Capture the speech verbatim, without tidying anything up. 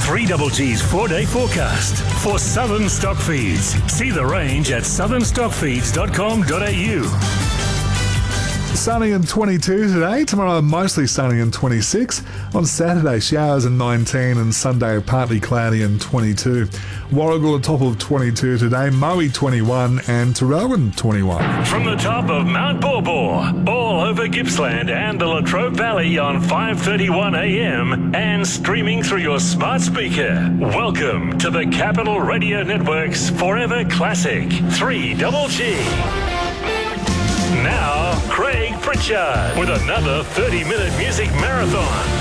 three G's four-day forecast for Southern Stock Feeds. See the range at southern stock feeds dot com dot a u. Sunny and twenty-two today. Tomorrow mostly sunny and twenty-six. On Saturday, showers and nineteen, and Sunday partly cloudy and twenty-two. Warragul a top of twenty-two today, Moe twenty-one and Tarellan twenty-one. From the top of Mount Borbor, all over Gippsland and the Latrobe Valley on five thirty-one a m and streaming through your smart speaker. Welcome to the Capital Radio Network's Forever Classic three G. Now, Craig Pritchard with another thirty-minute music marathon.